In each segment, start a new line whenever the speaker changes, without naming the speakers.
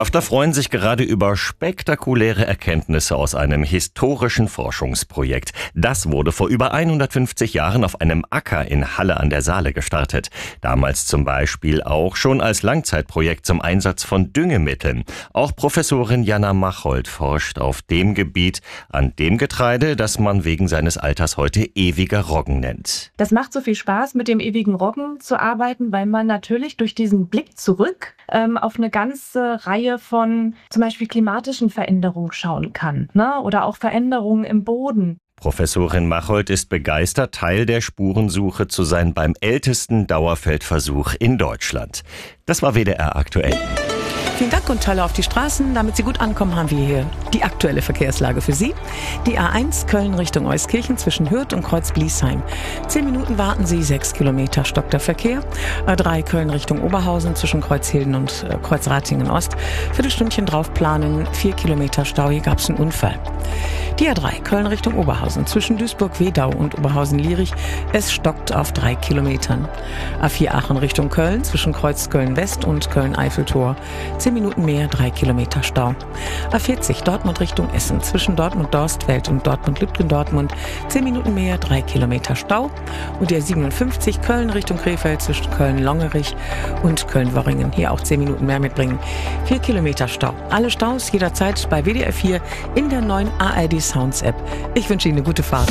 Wissenschaftler freuen sich gerade über spektakuläre Erkenntnisse aus einem historischen Forschungsprojekt. Das wurde vor über 150 Jahren auf einem Acker in Halle an der Saale gestartet. Damals zum Beispiel auch schon als Langzeitprojekt zum Einsatz von Düngemitteln. Auch Professorin Jana Machold forscht auf dem Gebiet an dem Getreide, das man wegen seines Alters heute ewiger Roggen nennt.
Das macht so viel Spaß, mit dem ewigen Roggen zu arbeiten, weil man natürlich durch diesen Blick zurück auf eine ganze Reihe von zum Beispiel klimatischen Veränderungen schauen kann, ne? Oder auch Veränderungen im Boden.
Professorin Machold ist begeistert, Teil der Spurensuche zu sein beim ältesten Dauerfeldversuch in Deutschland. Das war WDR aktuell.
Vielen Dank und Tolle auf die Straßen. Damit Sie gut ankommen, haben wir hier die aktuelle Verkehrslage für Sie. Die A1 Köln Richtung Euskirchen zwischen Hürth und Kreuz-Bliesheim. 10 Minuten warten Sie, 6 Kilometer stockt der Verkehr. A3 Köln Richtung Oberhausen zwischen Kreuzhilden und Kreuzratingen Ost. Viertelstündchen draufplanen, 4 Kilometer Stau, hier gab es einen Unfall. Die A3 Köln Richtung Oberhausen zwischen Duisburg-Wedau und Oberhausen-Lierich. Es stockt auf 3 Kilometern. A4 Aachen Richtung Köln zwischen Kreuz Köln-West und Köln-Eiffeltor. 10 Minuten mehr, 3 Kilometer Stau. A40 Dortmund Richtung Essen zwischen Dortmund-Dorstfeld und Dortmund-Lübken-Dortmund. 10 Minuten mehr, 3 Kilometer Stau. Und der 57 Köln Richtung Krefeld zwischen Köln-Longerich und Köln-Worringen. Hier auch 10 Minuten mehr mitbringen. 4 Kilometer Stau. Alle Staus jederzeit bei WDR 4 in der neuen ARD Sounds App. Ich wünsche Ihnen eine gute Fahrt.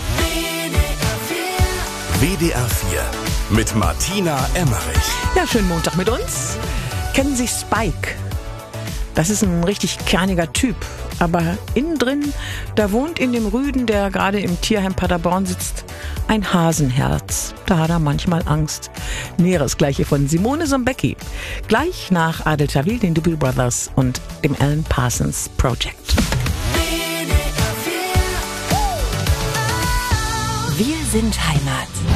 WDR 4 mit Martina Emmerich.
Ja, schönen Montag mit uns. Kennen Sie Spike? Das ist ein richtig kerniger Typ. Aber innen drin, da wohnt in dem Rüden, der gerade im Tierheim Paderborn sitzt, ein Hasenherz. Da hat er manchmal Angst. Näheres Gleiche von Simone Sombecki. Gleich nach Adel Tawil, den Doobie Brothers und dem Alan Parsons Project.
Wir sind Heimat.